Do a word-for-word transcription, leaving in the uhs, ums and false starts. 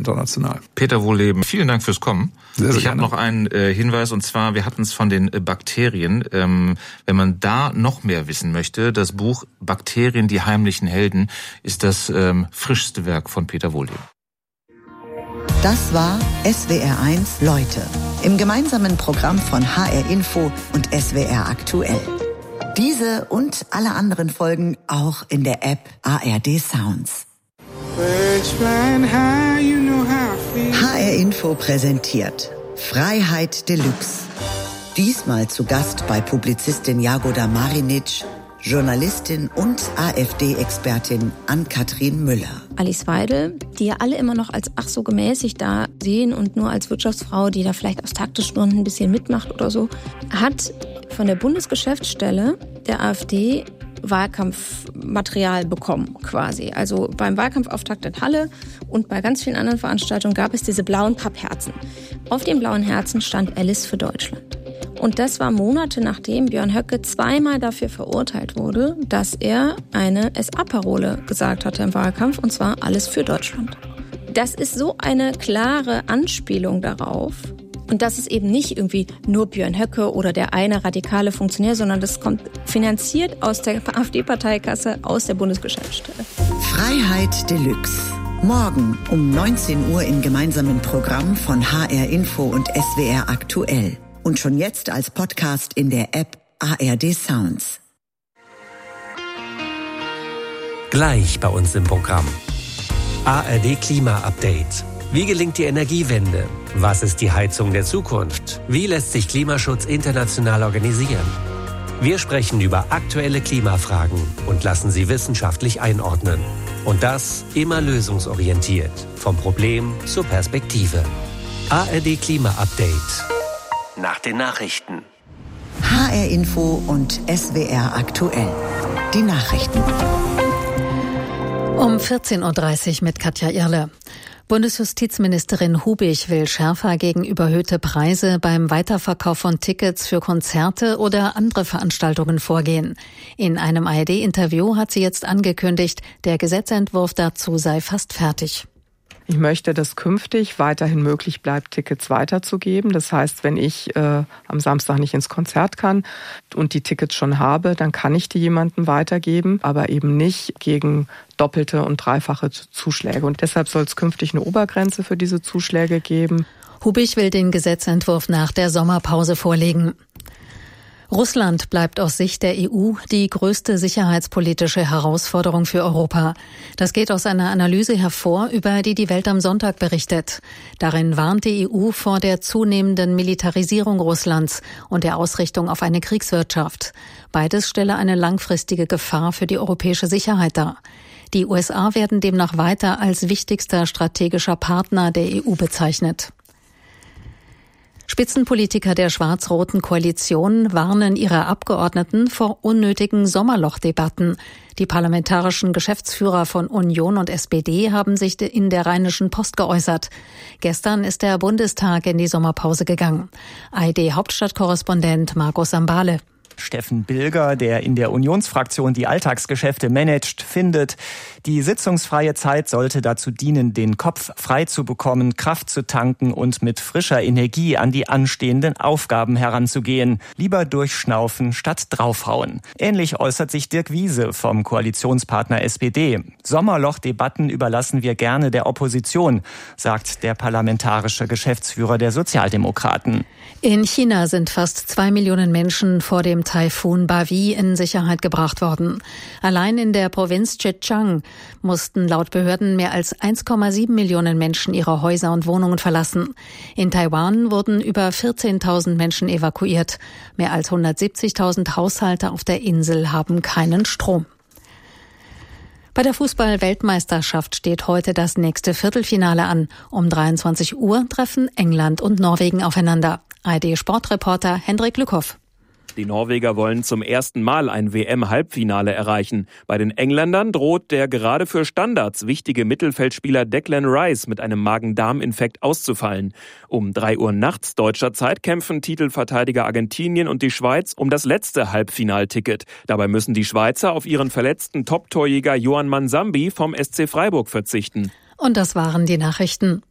international. Peter Wohlleben, vielen Dank fürs Kommen. Sehr, sehr ich habe noch einen äh, Hinweis, und zwar, wir hatten es von den äh, Bakterien. Ähm, wenn man da noch mehr wissen möchte, das Buch Bakterien, die heimlichen Helden, ist das ähm, frischste Werk von Peter Wohlleben. Das war S W R eins Leute im gemeinsamen Programm von H R Info und S W R Aktuell. Diese und alle anderen Folgen auch in der App A R D Sounds. H R Info präsentiert Freiheit Deluxe. Diesmal zu Gast bei Publizistin Jagoda Marinic, Journalistin und AfD-Expertin Ann-Kathrin Müller. Alice Weidel, die ja alle immer noch als ach so gemäßigt da sehen und nur als Wirtschaftsfrau, die da vielleicht aus Taktesstunden ein bisschen mitmacht oder so, hat von der Bundesgeschäftsstelle der AfD Wahlkampfmaterial bekommen quasi. Also beim Wahlkampfauftakt in Halle und bei ganz vielen anderen Veranstaltungen gab es diese blauen Pappherzen. Auf den blauen Herzen stand Alice für Deutschland. Und das war Monate nachdem Björn Höcke zweimal dafür verurteilt wurde, dass er eine S A-Parole gesagt hatte im Wahlkampf, und zwar alles für Deutschland. Das ist so eine klare Anspielung darauf. Und das ist eben nicht irgendwie nur Björn Höcke oder der eine radikale Funktionär, sondern das kommt finanziert aus der AfD-Parteikasse, aus der Bundesgeschäftsstelle. Freiheit Deluxe. Morgen um neunzehn Uhr im gemeinsamen Programm von H R Info und S W R Aktuell. Und schon jetzt als Podcast in der App A R D Sounds. Gleich bei uns im Programm. A R D Klima-Update. Wie gelingt die Energiewende? Was ist die Heizung der Zukunft? Wie lässt sich Klimaschutz international organisieren? Wir sprechen über aktuelle Klimafragen und lassen sie wissenschaftlich einordnen. Und das immer lösungsorientiert. Vom Problem zur Perspektive. A R D Klima-Update. Nach den Nachrichten. H R Info und S W R Aktuell. Die Nachrichten. Um vierzehn Uhr dreißig mit Katja Irle. Bundesjustizministerin Hubig will schärfer gegen überhöhte Preise beim Weiterverkauf von Tickets für Konzerte oder andere Veranstaltungen vorgehen. In einem A R D-Interview hat sie jetzt angekündigt, der Gesetzentwurf dazu sei fast fertig. Ich möchte, dass künftig weiterhin möglich bleibt, Tickets weiterzugeben. Das heißt, wenn ich äh, am Samstag nicht ins Konzert kann und die Tickets schon habe, dann kann ich die jemandem weitergeben, aber eben nicht gegen doppelte und dreifache Zuschläge. Und deshalb soll es künftig eine Obergrenze für diese Zuschläge geben. Hubig will den Gesetzentwurf nach der Sommerpause vorlegen. Russland bleibt aus Sicht der E U die größte sicherheitspolitische Herausforderung für Europa. Das geht aus einer Analyse hervor, über die die Welt am Sonntag berichtet. Darin warnt die E U vor der zunehmenden Militarisierung Russlands und der Ausrichtung auf eine Kriegswirtschaft. Beides stelle eine langfristige Gefahr für die europäische Sicherheit dar. Die U S A werden demnach weiter als wichtigster strategischer Partner der E U bezeichnet. Spitzenpolitiker der schwarz-roten Koalition warnen ihre Abgeordneten vor unnötigen Sommerlochdebatten. Die parlamentarischen Geschäftsführer von Union und S P D haben sich in der Rheinischen Post geäußert. Gestern ist der Bundestag in die Sommerpause gegangen. A R D-Hauptstadtkorrespondent Markus Sambale. Steffen Bilger, der in der Unionsfraktion die Alltagsgeschäfte managt, findet, die sitzungsfreie Zeit sollte dazu dienen, den Kopf frei zu bekommen, Kraft zu tanken und mit frischer Energie an die anstehenden Aufgaben heranzugehen. Lieber durchschnaufen statt draufhauen. Ähnlich äußert sich Dirk Wiese vom Koalitionspartner S P D. Sommerlochdebatten überlassen wir gerne der Opposition, sagt der parlamentarische Geschäftsführer der Sozialdemokraten. In China sind fast zwei Millionen Menschen vor dem Taifun Bavi in Sicherheit gebracht worden. Allein in der Provinz Zhejiang mussten laut Behörden mehr als eins Komma sieben Millionen Menschen ihre Häuser und Wohnungen verlassen. In Taiwan wurden über vierzehntausend Menschen evakuiert. Mehr als hundertsiebzigtausend Haushalte auf der Insel haben keinen Strom. Bei der Fußball-Weltmeisterschaft steht heute das nächste Viertelfinale an. Um dreiundzwanzig Uhr treffen England und Norwegen aufeinander. A R D-Sportreporter Hendrik Lückhoff. Die Norweger wollen zum ersten Mal ein W M-Halbfinale erreichen. Bei den Engländern droht der gerade für Standards wichtige Mittelfeldspieler Declan Rice mit einem Magen-Darm-Infekt auszufallen. Um drei Uhr nachts deutscher Zeit kämpfen Titelverteidiger Argentinien und die Schweiz um das letzte Halbfinalticket. Dabei müssen die Schweizer auf ihren verletzten Top-Torjäger Johan Mansambi vom S C Freiburg verzichten. Und das waren die Nachrichten.